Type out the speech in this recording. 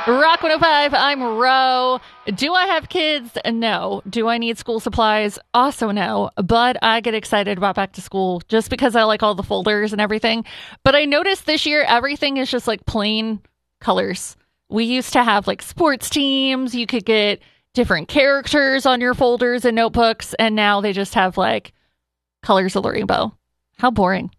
Rock 105, I'm Ro. Do I have kids? No. Do I need school supplies? Also no. But I get excited about back to school just because I like all the folders and everything. But I noticed this year everything is just like plain colors. We used to have like sports teams. You could get different characters on your folders and notebooks. And now they just have like colors of the rainbow. How boring.